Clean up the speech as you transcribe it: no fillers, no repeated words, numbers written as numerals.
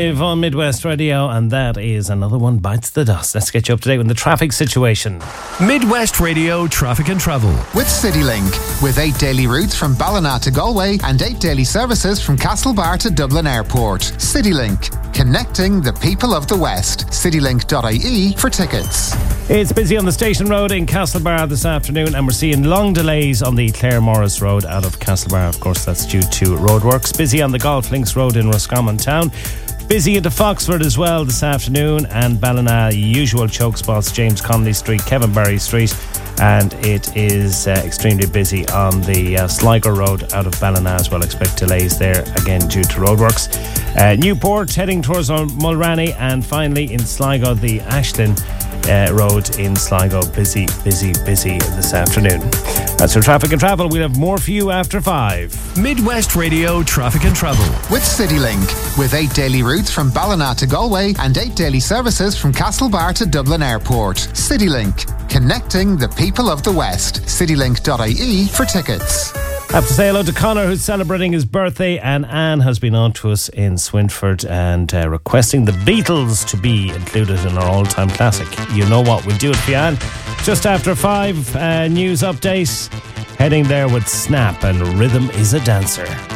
5 on Midwest Radio, and that is Another One Bites the Dust. Let's get you up to date with the traffic situation. Midwest Radio Traffic and Travel. With CityLink. With 8 daily routes from Ballina to Galway and 8 daily services from Castlebar to Dublin Airport. CityLink. Connecting the people of the West. Citylink.ie for tickets. It's busy on the Station Road in Castlebar this afternoon, and we're seeing long delays on the Clare Morris Road out of Castlebar. Of course, that's due to roadworks. Busy on the Golf Links Road in Roscommon Town. Busy into Foxford as well this afternoon, and Ballina, usual choke spots, James Connolly Street, Kevin Barry Street, and it is extremely busy on the Sligo Road out of Ballina as well. Expect delays there again due to roadworks. Newport heading towards Mulranny, and finally in Sligo the Ashlyn Road in Sligo, busy this afternoon. That's your traffic and travel. We'll have more for you after 5. Midwest Radio Traffic and Travel. With CityLink. With 8 daily routes from Ballina to Galway and 8 daily services from Castlebar to Dublin Airport. CityLink. Connecting the people of the West. Citylink.ie for tickets. I have to say hello to Conor, who's celebrating his birthday, and Anne has been on to us in Swinford and requesting the Beatles to be included in our all-time classic. You know what, we'll do it for you, Anne. Just after 5, news update, heading there with Snap and Rhythm is a Dancer.